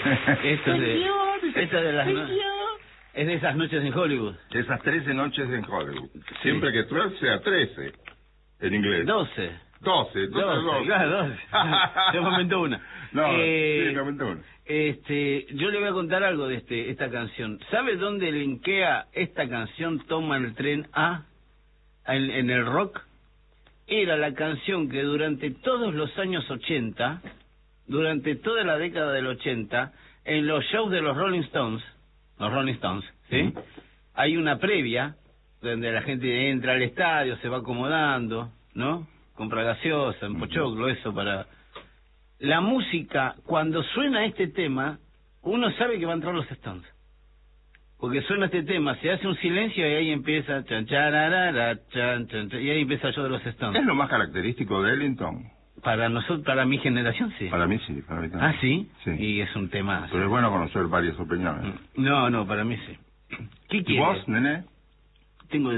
Esto de las es de esas noches en Hollywood. Esas 13 noches en Hollywood. Sí. Siempre que 12 sea 13 en inglés. 12. 12. Claro, 12. Te momento una. No, sí, me aumentó una. Yo le voy a contar algo de esta canción. ¿Sabe dónde linkea esta canción Toma el tren A? En el rock. Era la canción que durante todos los años 80, durante toda la década del 80, en los shows de los Rolling Stones, ¿sí? Hay una previa donde la gente entra al estadio, se va acomodando, ¿no? Compra gaseosa, en pochoclo, eso para... La música, cuando suena este tema, uno sabe que va a entrar los Stones. Porque suena este tema, se hace un silencio y ahí empieza... Chan, chararara, chan, chan, chan, y ahí empieza el show de los Stones. ¿Es lo más característico de Ellington? Para nosotros, para mi generación, sí. Para mí sí, para mí también. ¿Ah, sí? Sí. Y es un tema... Pero es bueno conocer varias opiniones. No, para mí sí. ¿Qué ¿Y quieres? vos, nene? Tengo